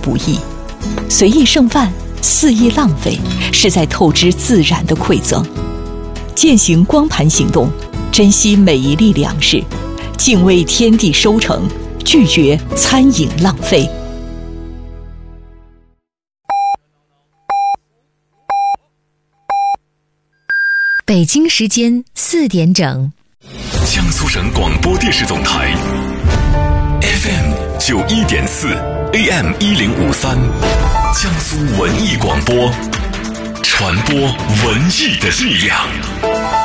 不易。随意剩饭，肆意浪费，是在透支自然的馈赠。践行光盘行动，珍惜每一粒粮食，敬畏天地收成，拒绝餐饮浪费。 北京时间4点整， 江苏省广播电视总台 FM 91.4 AM 1053，江苏文艺广播，传播文艺的力量。